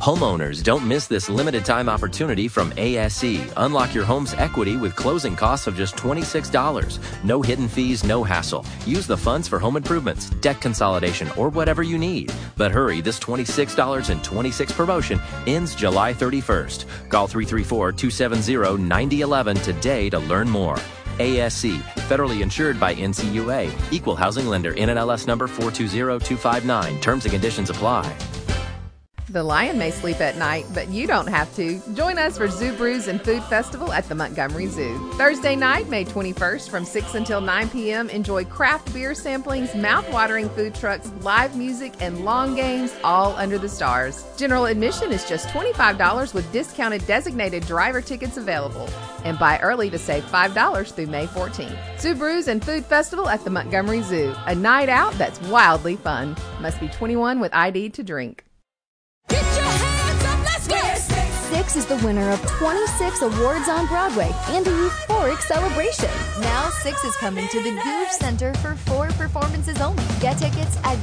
Homeowners, don't miss this limited time opportunity from ASE. Unlock your home's equity with closing costs of just $26. No hidden fees, no hassle. Use the funds for home improvements, debt consolidation, or whatever you need. But hurry, this $26.26 promotion ends July 31st. Call 334-270-9011 today to learn more. ASC, federally insured by NCUA. Equal housing lender, NMLS number 420259. Terms and conditions apply. The lion may sleep at night, but you don't have to. Join us for Zoo Brews and Food Festival at the Montgomery Zoo. Thursday night, May 21st from 6 until 9 p.m. Enjoy craft beer samplings, mouth-watering food trucks, live music, and long games, all under the stars. General admission is just $25 with discounted designated driver tickets available. And buy early to save $5 through May 14th. Zoo Brews and Food Festival at the Montgomery Zoo. A night out that's wildly fun. Must be 21 with ID to drink. Get your hands up, let's go! Six is the winner of 26 awards on Broadway and a euphoric celebration. Now Six is coming to the Goog Center for 4 performances only. Get tickets at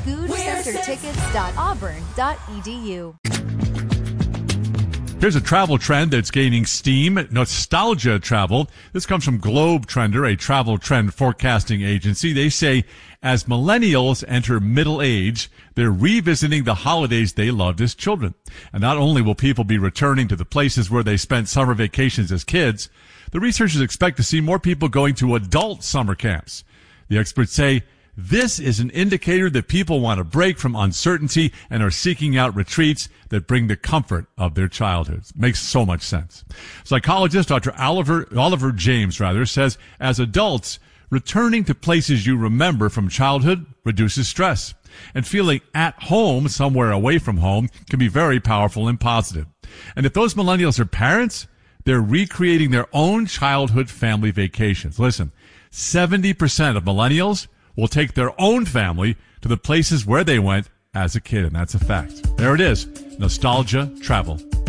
googcentertickets.auburn.edu. Here's a travel trend that's gaining steam, nostalgia travel. This comes from Globe Trender, a travel trend forecasting agency. They say as millennials enter middle age, they're revisiting the holidays they loved as children. And not only will people be returning to the places where they spent summer vacations as kids, the researchers expect to see more people going to adult summer camps. The experts say this is an indicator that people want a break from uncertainty and are seeking out retreats that bring the comfort of their childhoods. Makes so much sense. Psychologist Dr. Oliver James says, as adults, returning to places you remember from childhood reduces stress. And feeling at home somewhere away from home can be very powerful and positive. And if those millennials are parents, they're recreating their own childhood family vacations. Listen, 70% of millennials will take their own family to the places where they went as a kid, and that's a fact. There it is, nostalgia travel.